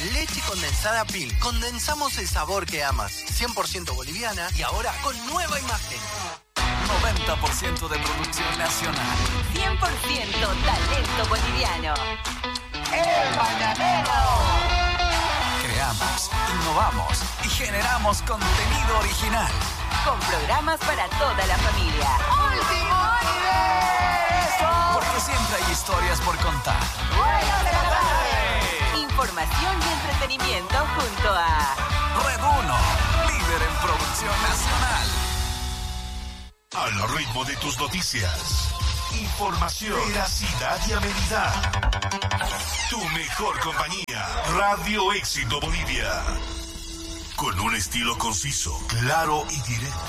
Leche condensada Pil. Condensamos el sabor que amas. 100% boliviana y ahora con nueva imagen. 90% de producción nacional. 100% talento boliviano. ¡El Mañanero! Creamos, innovamos y generamos contenido original. Con programas para toda la familia. ¡Último universo! Porque siempre hay historias por contar. ¡Buenas de la tarde! Información y entretenimiento junto a Red 1, líder en producción nacional. Al ritmo de tus noticias. Información, veracidad y amenidad. Tu mejor compañía. Radio Éxito Bolivia. Con un estilo conciso, claro y directo.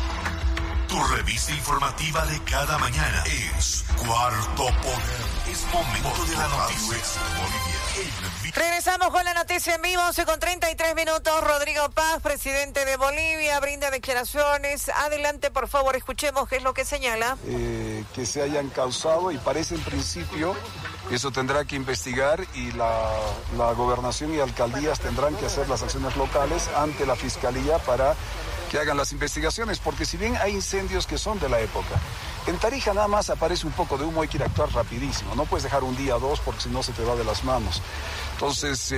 Tu revista informativa de cada mañana es Cuarto Poder. Es momento de la noticia. Regresamos con la noticia en vivo, 11:33. Rodrigo Paz, presidente de Bolivia, brinda declaraciones. Adelante, por favor, escuchemos qué es lo que señala. Que se hayan causado, y parece en principio, eso tendrá que investigar, y la gobernación y alcaldías tendrán que hacer las acciones locales ante la fiscalía para que hagan las investigaciones, porque si bien hay incendios que son de la época, en Tarija nada más aparece un poco de humo, hay que ir a actuar rapidísimo, no puedes dejar un día o dos porque si no se te va de las manos. Entonces,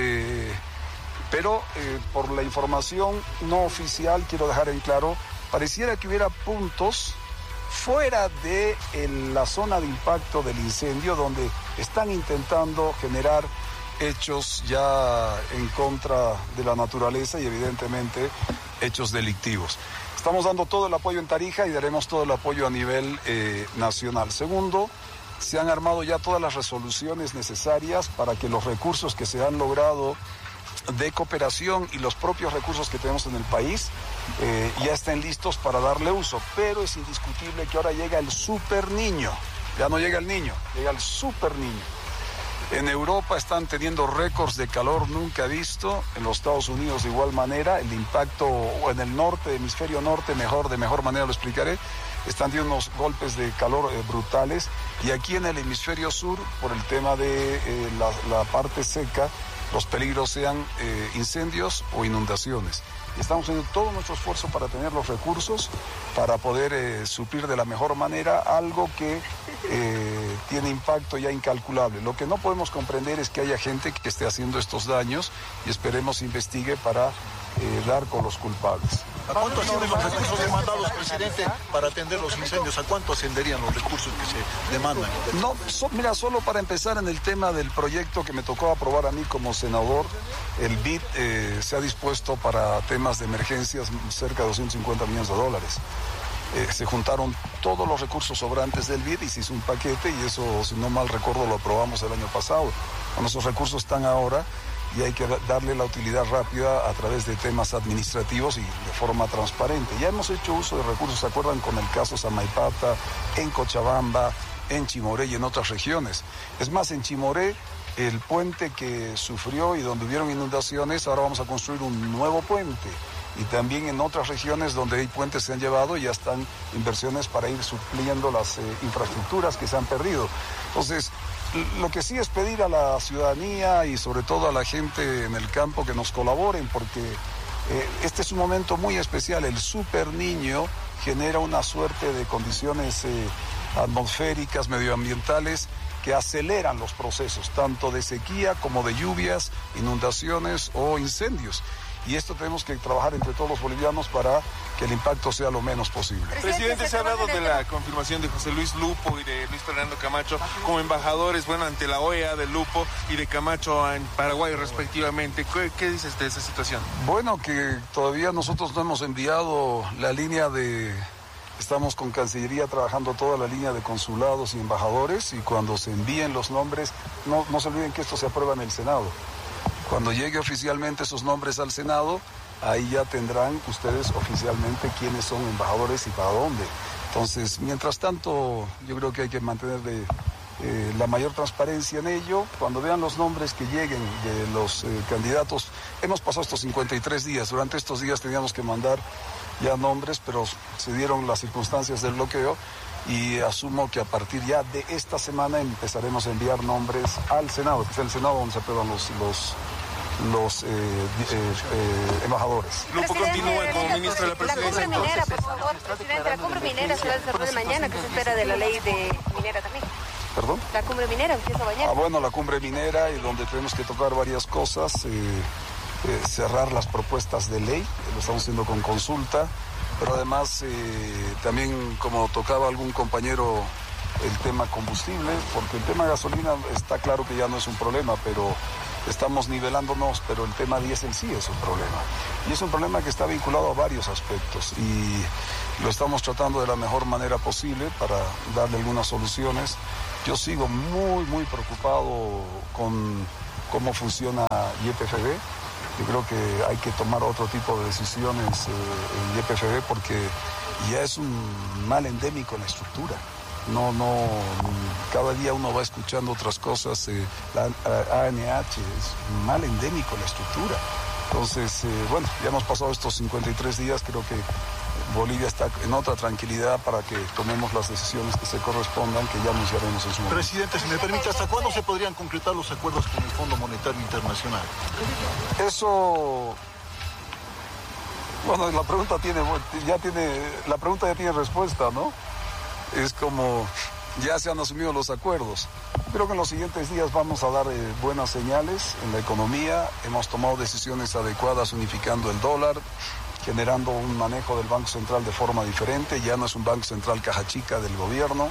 pero por la información no oficial, quiero dejar en claro, pareciera que hubiera puntos fuera de la zona de impacto del incendio donde están intentando generar hechos ya en contra de la naturaleza y evidentemente hechos delictivos. Estamos dando todo el apoyo en Tarija y daremos todo el apoyo a nivel nacional. Segundo, se han armado ya todas las resoluciones necesarias para que los recursos que se han logrado de cooperación y los propios recursos que tenemos en el país ya estén listos para darle uso. Pero es indiscutible que ahora llega el super niño. Ya no llega el niño, llega el super niño. En Europa están teniendo récords de calor nunca visto, en los Estados Unidos de igual manera, el impacto, o en el norte, hemisferio norte, de mejor manera lo explicaré, están teniendo unos golpes de calor brutales, y aquí en el hemisferio sur, por el tema de la parte seca, los peligros sean incendios o inundaciones. Estamos haciendo todo nuestro esfuerzo para tener los recursos, para poder suplir de la mejor manera algo que tiene impacto ya incalculable. Lo que no podemos comprender es que haya gente que esté haciendo estos daños, y esperemos investigue para dar con los culpables. ¿A cuánto ascienden los recursos demandados, presidente, para atender los incendios? ¿A cuánto ascenderían los recursos que se demandan? No, mira, solo para empezar en el tema del proyecto que me tocó aprobar a mí como senador, el BID se ha dispuesto para temas de emergencias cerca de $250 millones. Se juntaron todos los recursos sobrantes del BID y se hizo un paquete, y eso, si no mal recuerdo, lo aprobamos el año pasado. Bueno, esos recursos están ahora y hay que darle la utilidad rápida a través de temas administrativos y de forma transparente. Ya hemos hecho uso de recursos, ¿se acuerdan? Con el caso Samaipata, en Cochabamba, en Chimoré y en otras regiones. Es más, en Chimoré, el puente que sufrió y donde hubieron inundaciones, ahora vamos a construir un nuevo puente. Y también en otras regiones donde hay puentes se han llevado, y ya están inversiones para ir supliendo las infraestructuras que se han perdido. Entonces, lo que sí es pedir a la ciudadanía y sobre todo a la gente en el campo que nos colaboren, porque este es un momento muy especial. El super niño genera una suerte de condiciones atmosféricas, medioambientales, que aceleran los procesos, tanto de sequía como de lluvias, inundaciones o incendios. Y esto tenemos que trabajar entre todos los bolivianos para que el impacto sea lo menos posible. Presidente, se ha hablado de la confirmación de José Luis Lupo y de Luis Fernando Camacho como embajadores, ante la OEA de Lupo y de Camacho en Paraguay respectivamente. ¿Qué dices de esa situación? Bueno, que todavía nosotros no hemos enviado la línea de... Estamos con Cancillería trabajando toda la línea de consulados y embajadores, y cuando se envíen los nombres, no se olviden que esto se aprueba en el Senado. Cuando llegue oficialmente esos nombres al Senado, ahí ya tendrán ustedes oficialmente quiénes son embajadores y para dónde. Entonces, mientras tanto, yo creo que hay que mantener la mayor transparencia en ello. Cuando vean los nombres que lleguen de los candidatos, hemos pasado estos 53 días. Durante estos días teníamos que mandar ya nombres, pero se dieron las circunstancias del bloqueo, y asumo que a partir ya de esta semana empezaremos a enviar nombres al Senado, que es el Senado donde se aprueban los embajadores. Lupo continúa como ministro de la presidencia. La cumbre minera, por favor, presidente, la cumbre minera se va a desarrollar mañana, que se espera de la ley de minera también. ¿Perdón? La cumbre minera empieza mañana. Bueno, la cumbre minera, y donde tenemos que tocar varias cosas, cerrar las propuestas de ley, lo estamos haciendo con consulta, pero además también, como tocaba algún compañero, el tema combustible, porque el tema gasolina está claro que ya no es un problema, pero estamos nivelándonos, pero el tema diésel sí es un problema. Y es un problema que está vinculado a varios aspectos y lo estamos tratando de la mejor manera posible para darle algunas soluciones. Yo sigo muy preocupado con cómo funciona YPFB. Yo creo que hay que tomar otro tipo de decisiones en YPFB porque ya es un mal endémico en la estructura. Cada día uno va escuchando otras cosas. La ANH es un mal endémico en la estructura. Entonces, ya hemos pasado estos 53 días, creo que Bolivia está en otra tranquilidad para que tomemos las decisiones que se correspondan, que ya anunciaremos en su momento. Presidente, si me permite, ¿hasta cuándo se podrían concretar los acuerdos con el Fondo Monetario Internacional? Eso... la pregunta ya tiene respuesta, ¿no? Es como, ya se han asumido los acuerdos. Creo que en los siguientes días vamos a dar buenas señales en la economía. Hemos tomado decisiones adecuadas unificando el dólar, generando un manejo del Banco Central de forma diferente. Ya no es un Banco Central caja chica del gobierno,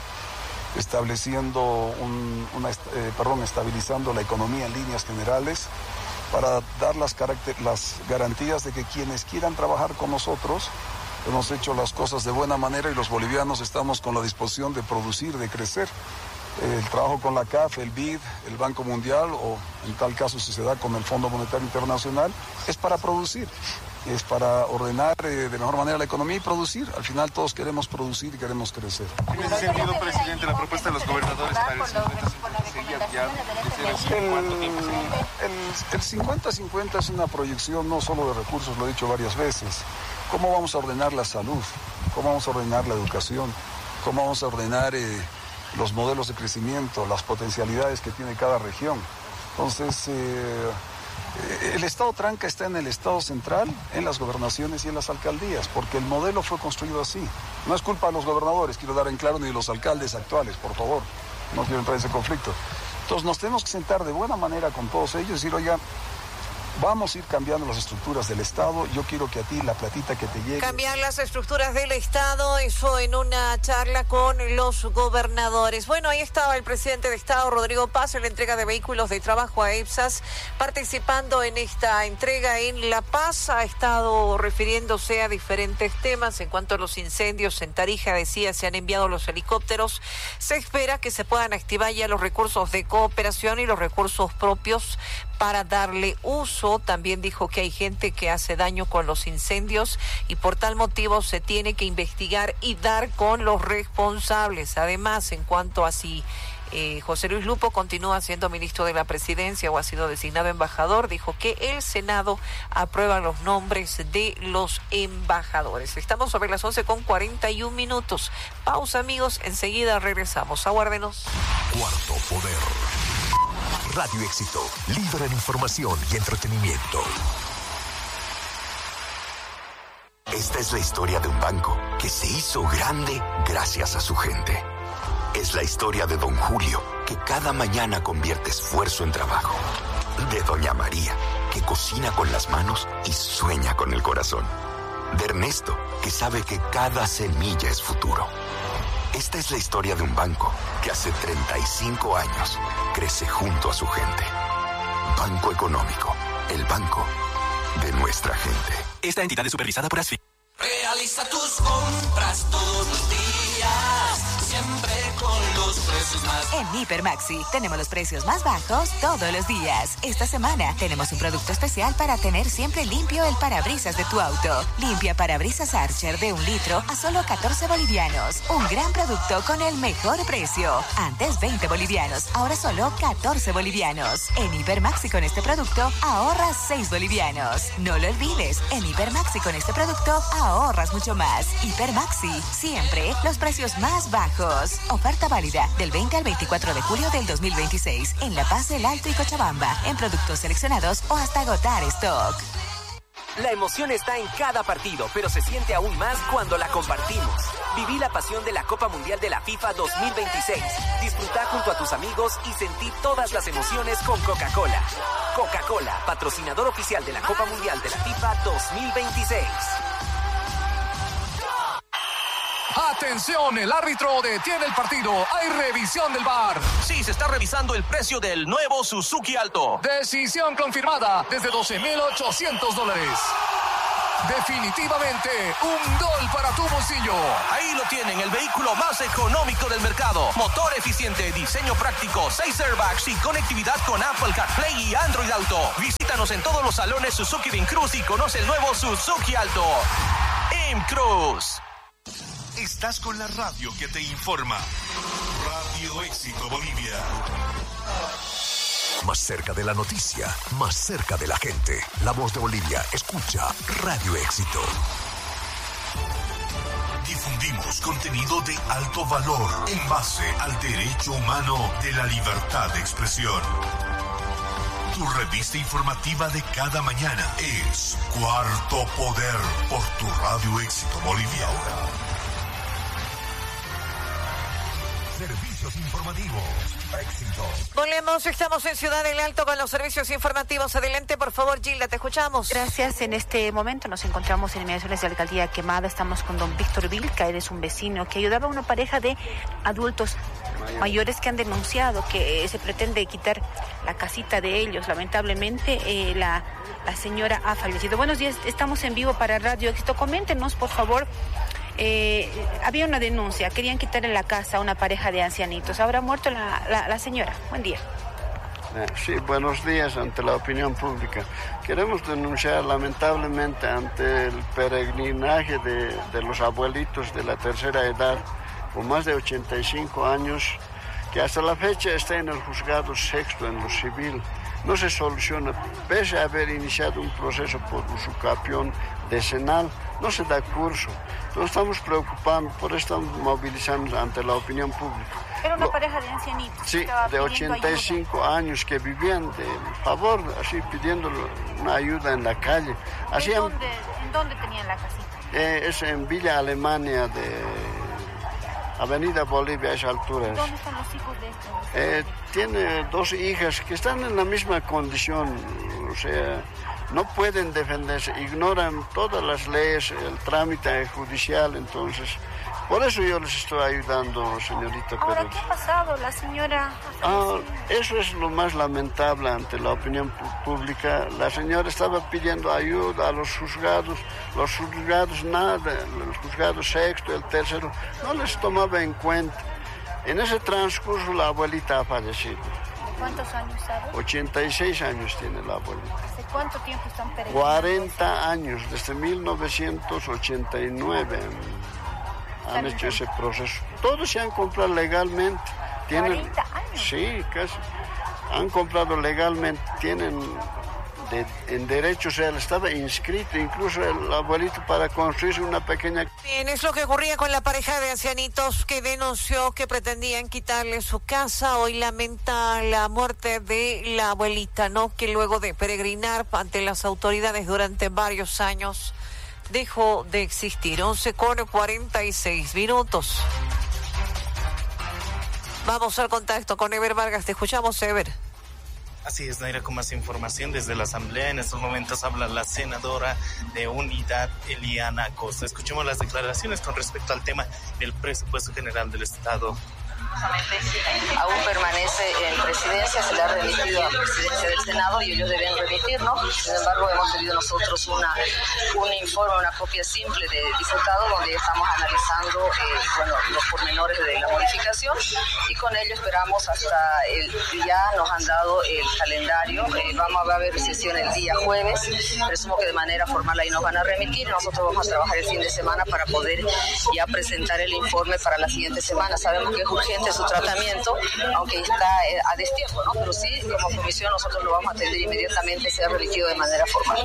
estabilizando la economía en líneas generales para dar las garantías de que quienes quieran trabajar con nosotros, hemos hecho las cosas de buena manera y los bolivianos estamos con la disposición de producir, de crecer. El trabajo con la CAF, el BID, el Banco Mundial o en tal caso si se da con el Fondo Monetario Internacional, es para producir, es para ordenar de mejor manera la economía y producir. Al final todos queremos producir y queremos crecer. ¿En ese sentido, presidente, la propuesta de los gobernadores para el 50-50 ¿cuánto tiempo sería? El 50-50 es una proyección no solo de recursos, lo he dicho varias veces. ¿Cómo vamos a ordenar la salud? ¿Cómo vamos a ordenar la educación? ¿Cómo vamos a ordenar los modelos de crecimiento, las potencialidades que tiene cada región? Entonces, el Estado tranca está en el Estado central, en las gobernaciones y en las alcaldías, porque el modelo fue construido así. No es culpa de los gobernadores, quiero dar en claro, ni de los alcaldes actuales, por favor. No quiero entrar en ese conflicto. Entonces, nos tenemos que sentar de buena manera con todos ellos y decir, oiga, vamos a ir cambiando las estructuras del Estado. Yo quiero que a ti la platita que te llegue... Cambiar las estructuras del Estado, eso en una charla con los gobernadores. Bueno, ahí estaba el presidente de Estado, Rodrigo Paz, en la entrega de vehículos de trabajo a EPSAS, participando en esta entrega en La Paz. Ha estado refiriéndose a diferentes temas. En cuanto a los incendios en Tarija, decía, se han enviado los helicópteros. Se espera que se puedan activar ya los recursos de cooperación y los recursos propios para darle uso. También dijo que hay gente que hace daño con los incendios y por tal motivo se tiene que investigar y dar con los responsables. Además, en cuanto a si José Luis Lupo continúa siendo ministro de la presidencia o ha sido designado embajador, dijo que el Senado aprueba los nombres de los embajadores. Estamos sobre las 11:41. Pausa, amigos, enseguida regresamos. Aguárdenos. Cuarto Poder. Radio Éxito, líder en información y entretenimiento. Esta es la historia de un banco que se hizo grande gracias a su gente. Es la historia de Don Julio, que cada mañana convierte esfuerzo en trabajo. De Doña María, que cocina con las manos y sueña con el corazón. De Ernesto, que sabe que cada semilla es futuro. Esta es la historia de un banco que hace 35 años crece junto a su gente. Banco Económico, el banco de nuestra gente. Esta entidad es supervisada por ASFI. Realiza tus compras todos los días, siempre con los precios más... En Hiper Maxi tenemos los precios más bajos todos los días. Esta semana tenemos un producto especial para tener siempre limpio el parabrisas de tu auto. Limpia parabrisas Archer de 1 litro a solo 14 bolivianos. Un gran producto con el mejor precio. Antes 20 bolivianos, ahora solo 14 bolivianos. En Hiper Maxi con este producto ahorras 6 bolivianos. No lo olvides, en Hiper Maxi con este producto ahorras mucho más. Hiper Maxi, siempre los precios más bajos. Oferta válida del 20 al 24 de julio del 2026, en La Paz, El Alto y Cochabamba, en productos seleccionados o hasta agotar stock. La emoción está en cada partido, pero se siente aún más cuando la compartimos. Viví la pasión de la Copa Mundial de la FIFA 2026. Disfruta junto a tus amigos y sentí todas las emociones con Coca-Cola. Coca-Cola, patrocinador oficial de la Copa Mundial de la FIFA 2026. Atención, el árbitro detiene el partido. Hay revisión del VAR. Sí, se está revisando el precio del nuevo Suzuki Alto. Decisión confirmada desde $12,800. Definitivamente un gol para tu bolsillo. Ahí lo tienen, el vehículo más económico del mercado. Motor eficiente, diseño práctico, 6 airbags y conectividad con Apple CarPlay y Android Auto. Visítanos en todos los salones Suzuki de Incruz y conoce el nuevo Suzuki Alto. Incruz. Estás con la radio que te informa. Radio Éxito Bolivia. Más cerca de la noticia, más cerca de la gente. La Voz de Bolivia, escucha Radio Éxito. Difundimos contenido de alto valor en base al derecho humano de la libertad de expresión. Tu revista informativa de cada mañana es Cuarto Poder por tu Radio Éxito Bolivia. Servicios informativos. Éxito. Volvemos, estamos en Ciudad del Alto con los servicios informativos. Adelante, por favor, Gilda, te escuchamos. Gracias. En este momento nos encontramos en inmediaciones de Alcaldía Quemada. Estamos con don Víctor Vilca, él es un vecino que ayudaba a una pareja de adultos mayores que han denunciado que se pretende quitar la casita de ellos. Lamentablemente, la señora ha fallecido. Buenos días, estamos en vivo para Radio Éxito. Coméntenos, por favor. Había una denuncia, querían quitarle la casa a una pareja de ancianitos. Ahora ha muerto la señora. Buen día. Sí, buenos días ante la opinión pública. Queremos denunciar lamentablemente ante el peregrinaje de los abuelitos de la tercera edad, con más de 85 años, que hasta la fecha está en el juzgado sexto en lo civil. No se soluciona, pese a haber iniciado un proceso por usucapión decenal, no se da curso. Entonces estamos preocupados, por eso estamos movilizando ante la opinión pública. Era una pareja de ancianitos. Sí, de 85 años que vivían de favor, así pidiendo una ayuda en la calle. Así ¿En dónde tenían la casita? Es en Villa Alemania de Avenida Bolivia, a esa altura. ¿Dónde están los hijos de estos? Tiene 2 hijas que están en la misma condición, o sea, no pueden defenderse, ignoran todas las leyes, el trámite judicial, entonces, por eso yo les estoy ayudando, señorita. Ahora, ¿qué ha pasado? La señora... Eso es lo más lamentable ante la opinión pública. La señora estaba pidiendo ayuda a los juzgados nada, el juzgado sexto, el tercero, no les tomaba en cuenta. En ese transcurso la abuelita ha fallecido. ¿Cuántos años sabe? 86 años tiene la abuelita. ¿Hace cuánto tiempo están peregrinando? 40 años, desde 1989 han hecho ese proceso. Todos se han comprado legalmente. ¿40 años? Sí, casi. Han comprado legalmente, tienen en derechos, él estaba inscrito, incluso el abuelito, para construirse una pequeña... Bien, es lo que ocurría con la pareja de ancianitos que denunció que pretendían quitarle su casa. Hoy lamenta la muerte de la abuelita, ¿no? Que luego de peregrinar ante las autoridades durante varios años dejó de existir. 11:46. Vamos al contacto con Ever Vargas. Te escuchamos, Ever. Así es, Naira, con más información desde la Asamblea. En estos momentos habla la senadora de Unidad, Eliana Acosta. Escuchemos las declaraciones con respecto al tema del presupuesto general del Estado. Aún permanece en presidencia, se le ha remitido a la presidencia del Senado y ellos deben remitirnos. Sin embargo, hemos pedido nosotros un informe, una copia simple de diputado donde estamos analizando los pormenores de la modificación, y con ello esperamos hasta ya nos han dado el calendario. Va a haber sesión el día jueves, presumo que de manera formal ahí nos van a remitir. Nosotros vamos a trabajar el fin de semana para poder ya presentar el informe para la siguiente semana. Sabemos que es urgente correspondiente su tratamiento, aunque está a destiempo, ¿no? Pero sí, como comisión nosotros lo vamos a atender inmediatamente, sea remitido de manera formal.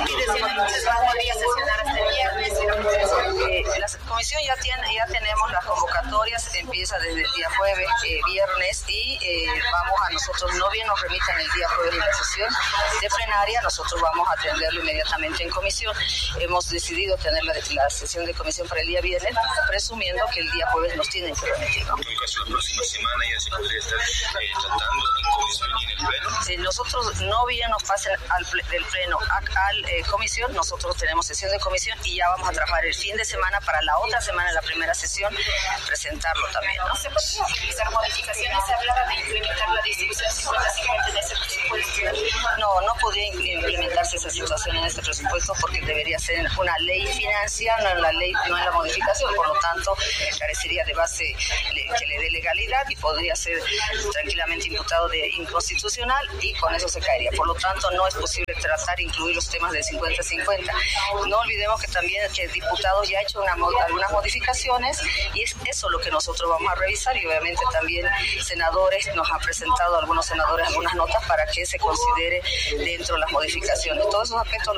La comisión ya tenemos las convocatorias, empieza desde el día jueves, viernes, y vamos a nosotros, no bien nos remitan el día jueves la sesión de plenaria, nosotros vamos a atenderlo inmediatamente en comisión. Hemos decidido tener la sesión de comisión para el día viernes, presumiendo que el día jueves nos tienen que remitir, ¿no? En caso, la próxima semana ya se podría estar tratando en comisión y en el pleno. Si nosotros no bien nos pasen del pleno a comisión, nosotros tenemos sesión de comisión y ya vamos a trabajar el fin de semana para la otra semana, la primera sesión, presentarlo también, ¿no? ¿Se pueden utilizar modificaciones? Se hablaba de implementar la distribución 50-50 en ese presupuesto. No podría implementarse esa situación en este presupuesto porque debería ser una ley financiera, no en la modificación, por lo tanto carecería de base que le dé legalidad y podría ser tranquilamente imputado de inconstitucional y con eso se caería. Por lo tanto, no es posible tratar e incluir los temas del 50-50. No olvidemos que también el diputado ya ha hecho algunas modificaciones y es eso lo que nosotros vamos a revisar, y obviamente también senadores, nos han presentado algunos senadores algunas notas para que se considere dentro de las modificaciones. Todos esos aspectos